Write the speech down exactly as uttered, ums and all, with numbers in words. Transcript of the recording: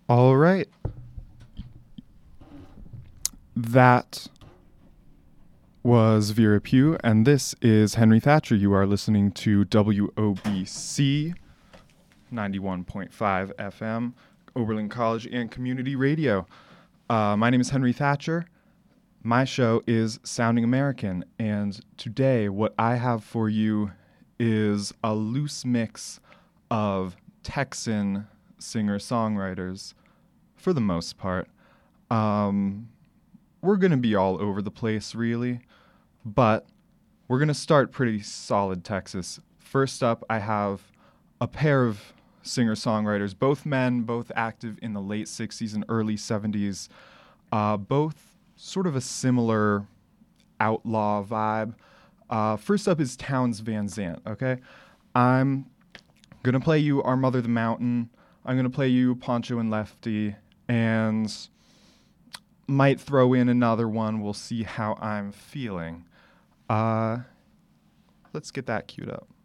All right. That was Vera Pugh, and this is Henry Thatcher. You are listening to W O B C ninety-one point five F M, Oberlin College and Community Radio. Uh, my name is Henry Thatcher. My show is Sounding American, and today what I have for you is a loose mix of Texan singer-songwriters, for the most part. Um, we're going to be all over the place, really, but we're going to start pretty solid Texas. First up, I have a pair of singer-songwriters, both men, both active in the late sixties and early seventies, uh, both sort of a similar outlaw vibe. Uh, first up is Townes Van Zandt, okay? I'm going to play you Our Mother the Mountain. I'm going to play you Poncho and Lefty, and might throw in another one. We'll see how I'm feeling. Uh, let's get that queued up.